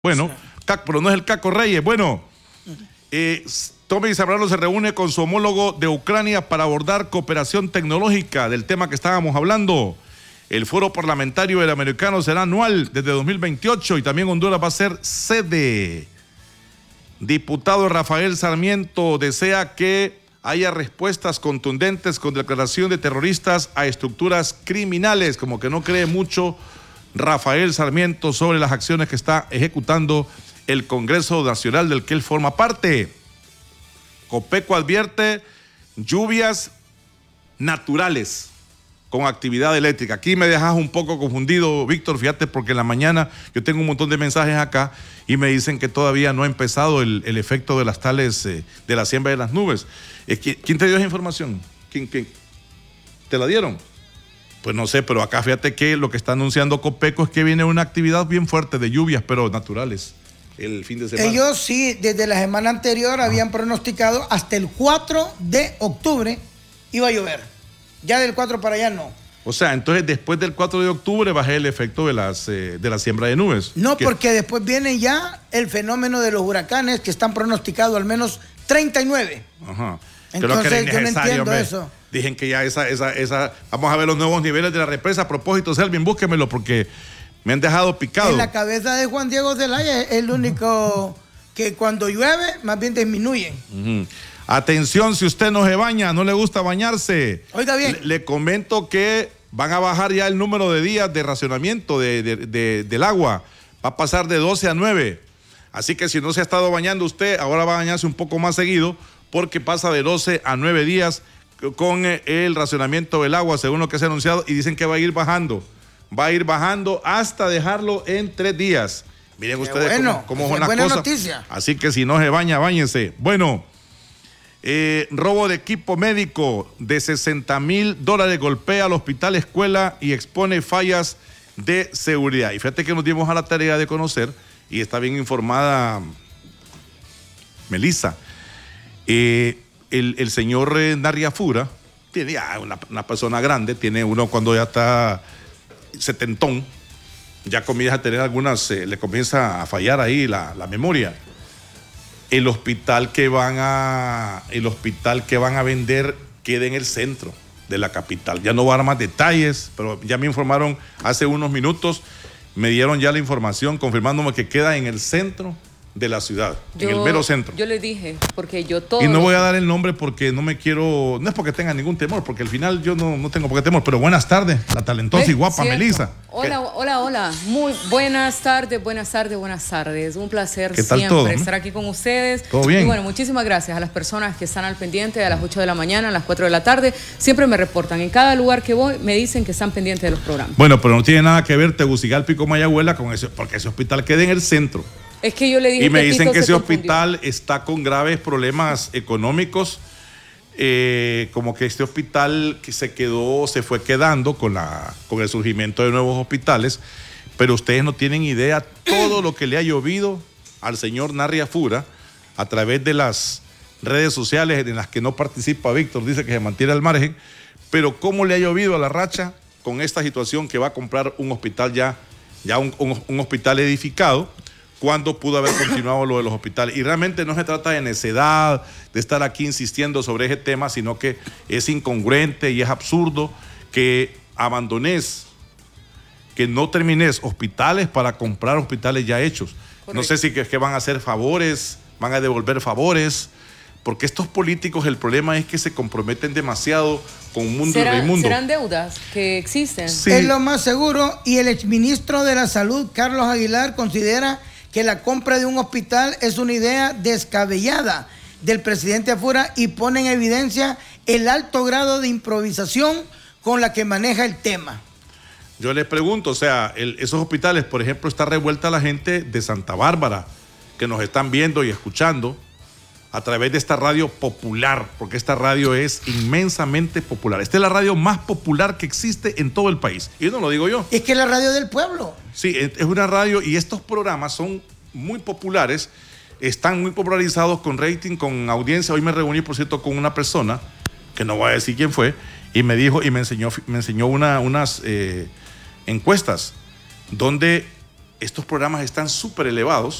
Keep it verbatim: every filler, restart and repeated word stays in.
Bueno, Caco, pero no es el Caco Reyes. Bueno, eh, Tommy Zambrano se reúne con su homólogo de Ucrania para abordar cooperación tecnológica del tema que estábamos hablando. El foro parlamentario interamericano será anual desde dos mil veintiocho y también Honduras va a ser sede. Diputado Rafael Sarmiento desea que haya respuestas contundentes con declaración de terroristas a estructuras criminales, como que no cree mucho Rafael Sarmiento sobre las acciones que está ejecutando el Congreso Nacional del que él forma parte. Copeco advierte lluvias naturales con actividad eléctrica. Aquí me dejas un poco confundido, Víctor, fíjate, porque en la mañana yo tengo un montón de mensajes acá y me dicen que todavía no ha empezado el, el efecto de las tales, eh, de la siembra de las nubes. Eh, ¿Quién te dio esa información? ¿Quién, quién? ¿Te la dieron? Pues no sé, pero acá fíjate que lo que está anunciando Copeco es que viene una actividad bien fuerte de lluvias, pero naturales, el fin de semana. Ellos sí, desde la semana anterior ah. habían pronosticado hasta el cuatro de octubre iba a llover. Ya del cuatro para allá no. O sea, entonces después del cuatro de octubre baja el efecto de, las, eh, de la siembra de nubes. No, ¿Qué? Porque después viene ya el fenómeno de los huracanes que están pronosticados al menos treinta y nueve. Ajá. Entonces Creo que yo no entiendo me, eso. Dicen que ya esa, esa, esa... Vamos a ver los nuevos niveles de la represa. A propósito, Selvin, búsquemelo porque me han dejado picado. En la cabeza de Juan Diego Zelaya es el único uh-huh. que cuando llueve más bien disminuyen. Uh-huh. Atención, si usted no se baña, no le gusta bañarse. Oiga bien. Le, le comento que van a bajar ya el número de días de racionamiento de, de, de, del agua. Va a pasar de doce a nueve. Así que si no se ha estado bañando usted, ahora va a bañarse un poco más seguido porque pasa de doce a nueve días con el racionamiento del agua, según lo que se ha anunciado, y dicen que va a ir bajando. Va a ir bajando hasta dejarlo en tres días. Miren Qué ustedes bueno, cómo, cómo son las buena cosas. Noticia. Así que si no se baña, báñense. Bueno. Eh, robo de equipo médico de sesenta mil dólares golpea al hospital escuela y expone fallas de seguridad. Y fíjate que nos dimos a la tarea de conocer, y está bien informada Melissa, eh, el, el señor eh, Narriafura tiene ya una, una persona grande, tiene uno cuando ya está setentón, ya comienza a tener algunas, eh, le comienza a fallar ahí la, la memoria. El hospital que van a el hospital que van a vender queda en el centro de la capital. Ya no voy a dar más detalles, pero ya me informaron hace unos minutos, me dieron ya la información confirmándome que queda en el centro de la ciudad, yo, en el mero centro. Yo le dije, porque yo todo... Y no voy a dar el nombre porque no me quiero... No es porque tenga ningún temor, porque al final yo no, no tengo por qué temor, pero buenas tardes, la talentosa y guapa Cierto. Melissa. Hola, ¿Qué? hola, hola. Muy buenas tardes, buenas tardes, buenas tardes. Un placer ¿Qué tal siempre todo, estar aquí con ustedes. ¿Todo bien? Y bueno, muchísimas gracias a las personas que están al pendiente a las ocho de la mañana, a las cuatro de la tarde. Siempre me reportan. En cada lugar que voy me dicen que están pendientes de los programas. Bueno, pero no tiene nada que ver Tegucigalpa y Comayagüela con eso, porque ese hospital queda en el centro. Es que yo le dije y me que dicen Tito que ese confundió. hospital está con graves problemas económicos, eh, como que este hospital que se quedó, se fue quedando con, la, con el surgimiento de nuevos hospitales, pero ustedes no tienen idea todo lo que le ha llovido al señor Narriafura a través de las redes sociales en las que no participa Víctor, dice que se mantiene al margen, pero cómo le ha llovido a la racha con esta situación que va a comprar un hospital ya, ya un, un, un hospital edificado, cuando pudo haber continuado lo de los hospitales. Y realmente no se trata de necedad, de estar aquí insistiendo sobre ese tema, sino que es incongruente y es absurdo que abandones, que no termines hospitales para comprar hospitales ya hechos. Correcto. No sé si que, que van a hacer favores, van a devolver favores, porque estos políticos, el problema es que se comprometen demasiado con un mundo ¿Serán, inmundo. ¿Serán deudas que existen? Sí. Es lo más seguro, y el exministro de la Salud, Carlos Aguilar, considera que la compra de un hospital es una idea descabellada del presidente Afura y pone en evidencia el alto grado de improvisación con la que maneja el tema. Yo les pregunto, o sea, el, esos hospitales, por ejemplo, está revuelta la gente de Santa Bárbara, que nos están viendo y escuchando a través de esta radio popular, porque esta radio es inmensamente popular. Esta es la radio más popular que existe en todo el país. Y no lo digo yo. Es que es la radio del pueblo. Sí, es una radio y estos programas son muy populares, están muy popularizados con rating, con audiencia. Hoy me reuní, por cierto, con una persona, que no voy a decir quién fue, y me dijo, y me enseñó, me enseñó una, unas eh, encuestas donde estos programas están súper elevados